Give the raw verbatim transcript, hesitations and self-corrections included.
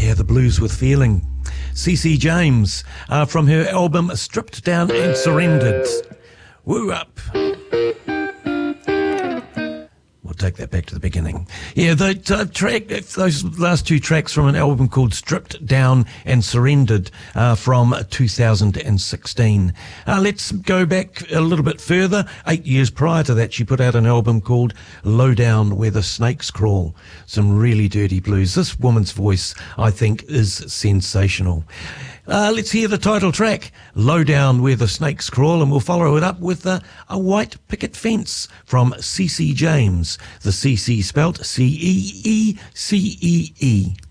Yeah, the blues with feeling. C C James, uh, from her album Stripped Down and Surrendered. Woo up. We'll take that back to the beginning. Yeah, the uh, track, those last two tracks from an album called Stripped Down and Surrendered uh, from two thousand sixteen. Uh, let's go back a little bit further. Eight years prior to that, she put out an album called Low Down Where the Snakes Crawl. Some really dirty blues. This woman's voice, I think, is sensational. Uh, let's hear the title track, Low Down Where the Snakes Crawl, and we'll follow it up with uh, A White Picket Fence from C C James. The C C spelt C E E C E E.